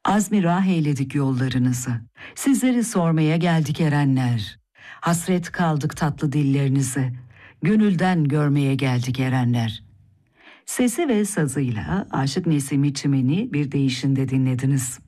Azmirah eyledik yollarınızı. Sizleri sormaya geldik erenler. Hasret kaldık tatlı dillerinizi. Gönülden görmeye geldik erenler. Sesi ve sazıyla Aşık Nesimi Çimeni bir deyişinde dinlediniz.